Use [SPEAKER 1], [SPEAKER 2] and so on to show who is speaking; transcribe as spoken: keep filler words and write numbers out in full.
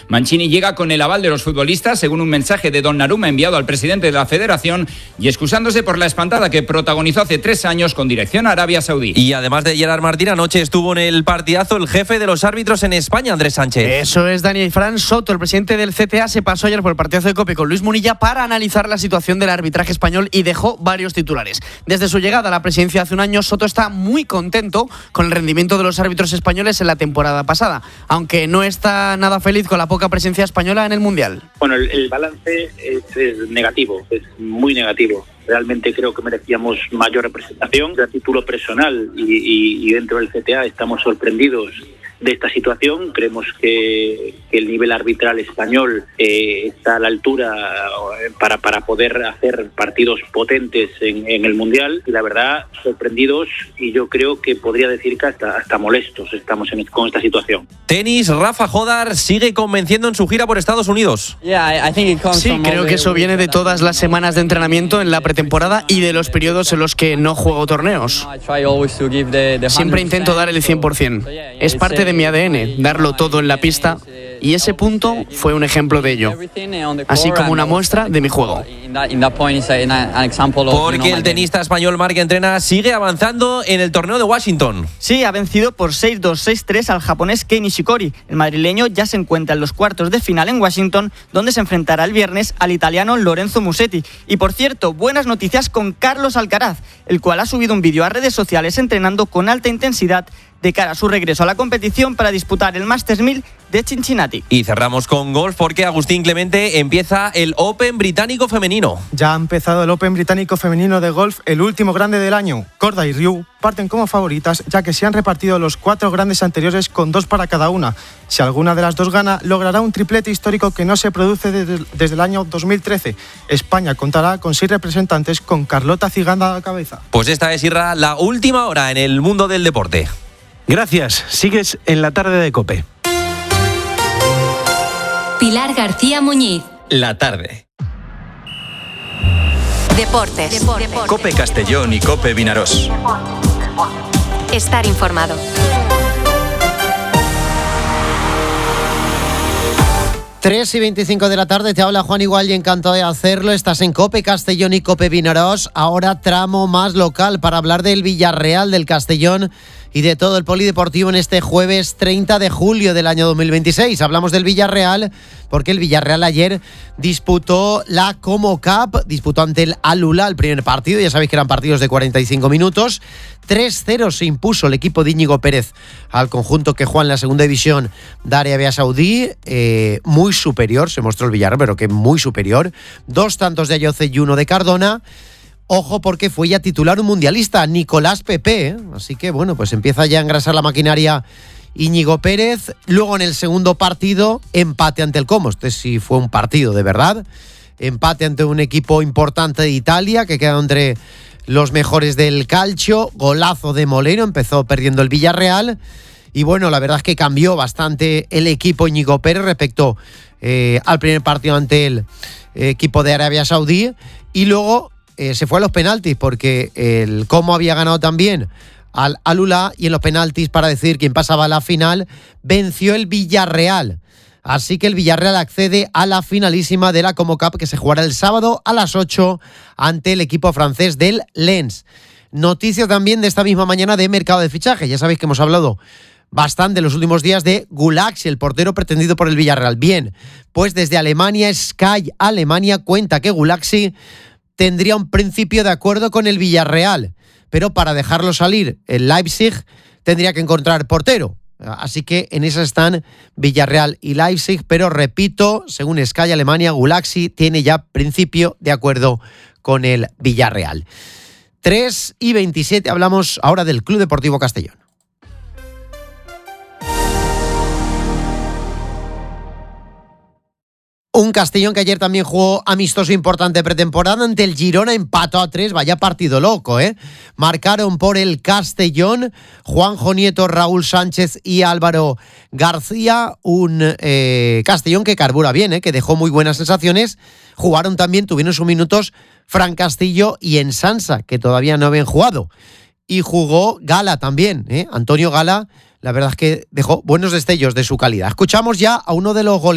[SPEAKER 1] Mancini llega con el aval de los futbolistas, según un mensaje de Donnarumma enviado al presidente de la Federación, y excusándose por la espantada que protagonizó hace tres años con dirección a Arabia Saudí.
[SPEAKER 2] Y además de Gerard Martín, anoche estuvo en el partidazo el jefe de los árbitros en España, Andrés Sánchez.
[SPEAKER 3] Eso es, Dani. Fran Soto, el presidente del C T A, se pasó ayer por el partidazo de COPE con Luis Munilla para analizar la situación del arbitraje español y dejó varios titulares. Desde su llegada a la presidencia hace un año, Soto está muy contento con el rendimiento de los árbitros españoles en la temporada pasada, aunque no está nada feliz con la poca presencia española en el Mundial.
[SPEAKER 4] Bueno, el, el balance es, es negativo, es muy negativo. Realmente creo que merecíamos mayor representación. A título personal y, y, y dentro del C T A estamos sorprendidos de esta situación. Creemos que, que el nivel arbitral español eh, está a la altura para, para poder hacer partidos potentes en, en el Mundial, y la verdad, sorprendidos, y yo creo que podría decir que hasta, hasta molestos estamos en, con esta situación.
[SPEAKER 2] Tenis, Rafa Jodar sigue convenciendo en su gira por Estados Unidos.
[SPEAKER 3] Sí, creo que eso viene de todas las semanas de entrenamiento en la pretemporada y de los periodos en los que no juego torneos. Siempre intento dar el cien por ciento. Es parte de mi A D N, darlo todo en la pista, y ese punto fue un ejemplo de ello, así como una muestra de mi juego.
[SPEAKER 2] Porque el tenista español Marc Entrena sigue avanzando en el torneo de Washington.
[SPEAKER 5] Sí, ha vencido por seis dos seis tres al japonés Kei Nishikori. El madrileño ya se encuentra en los cuartos de final en Washington, donde se enfrentará el viernes al italiano Lorenzo Musetti. Y por cierto, buenas noticias con Carlos Alcaraz, el cual ha subido un vídeo a redes sociales entrenando con alta intensidad de cara a su regreso a la competición para disputar el Masters mil de Cincinnati.
[SPEAKER 2] Y cerramos con golf porque Agustín Clemente empieza el Open británico femenino.
[SPEAKER 6] Ya ha empezado el Open británico femenino de golf, el último grande del año. Korda y Ryu parten como favoritas, ya que se han repartido los cuatro grandes anteriores con dos para cada una. Si alguna de las dos gana, logrará un triplete histórico que no se produce desde, desde el año dos mil trece. España contará con seis representantes, con Carlota Ciganda a la cabeza.
[SPEAKER 2] Pues esta es, Irra, la última hora en el mundo del deporte.
[SPEAKER 7] Gracias. Sigues en la tarde de COPE.
[SPEAKER 8] Pilar García Muñiz.
[SPEAKER 9] La tarde.
[SPEAKER 8] Deportes. Deportes.
[SPEAKER 9] COPE Castellón y COPE Vinarós.
[SPEAKER 8] Estar informado.
[SPEAKER 10] tres y veinticinco de la tarde, te habla Juan Igual y encantado de hacerlo. Estás en COPE Castellón y COPE Vinarós. Ahora tramo más local para hablar del Villarreal, del Castellón y de todo el polideportivo en este jueves treinta de julio del año dos mil veintiséis. Hablamos del Villarreal porque el Villarreal ayer disputó la Como Cup, disputó ante el Al-Ula el primer partido, ya sabéis que eran partidos de cuarenta y cinco minutos. tres cero se impuso el equipo de Íñigo Pérez al conjunto que juega en la segunda división de Arabia Saudí, eh, muy superior, se mostró el Villarreal, pero que muy superior. Dos tantos de Ayoce y uno de Cardona. Ojo porque fue ya titular un mundialista, Nicolás Pepe, ¿eh? Así que bueno, pues empieza ya a engrasar la maquinaria Íñigo Pérez. Luego en el segundo partido, empate ante el Como. Este sí fue un partido de verdad. Empate ante un equipo importante de Italia, que queda entre los mejores del calcio. Golazo de Molero, empezó perdiendo el Villarreal. Y bueno, la verdad es que cambió bastante el equipo Íñigo Pérez respecto eh, al primer partido ante el eh, equipo de Arabia Saudí. Y luego Eh, se fue a los penaltis porque el Como había ganado también al Al-Ula, y en los penaltis, para decidir quién pasaba a la final, venció el Villarreal. Así que el Villarreal accede a la finalísima de la Como Cup, que se jugará el sábado a las ocho ante el equipo francés del Lens. Noticia también de esta misma mañana de mercado de fichaje. Ya sabéis que hemos hablado bastante en los últimos días de Gulaxi, el portero pretendido por el Villarreal. Bien, pues desde Alemania, Sky Alemania cuenta que Gulaxi tendría un principio de acuerdo con el Villarreal, pero para dejarlo salir el Leipzig tendría que encontrar portero. Así que en esas están Villarreal y Leipzig, pero repito, según Sky Alemania, Gulaxi tiene ya principio de acuerdo con el Villarreal. tres y veintisiete, hablamos ahora del Club Deportivo Castellón. Un Castellón que ayer también jugó amistoso importante pretemporada ante el Girona, empató a tres, vaya partido loco, ¿eh? Marcaron por el Castellón Juanjo Nieto, Raúl Sánchez y Álvaro García, un eh, Castellón que carbura bien, ¿eh? Que dejó muy buenas sensaciones. Jugaron también, tuvieron sus minutos Fran Castillo y Ensansa, que todavía no habían jugado. Y jugó Gala también, ¿eh? Antonio Gala, la verdad es que dejó buenos destellos de su calidad. Escuchamos ya a uno de los goles